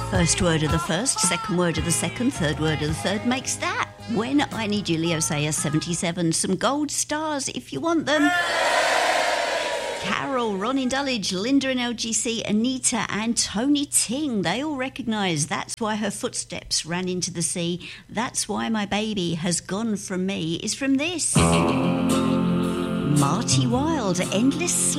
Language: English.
First word of the first, second word of the second, third word of the third makes that. When I Need You, Leo Sayer 77. Some gold stars if you want them. Carol, Ron in Dulwich, Linda in LGC, Anita and Tony Ting. They all recognise That's Why Her Footsteps Ran Into the Sea. That's Why My Baby Has Gone From Me is from this. Marty Wilde, Endless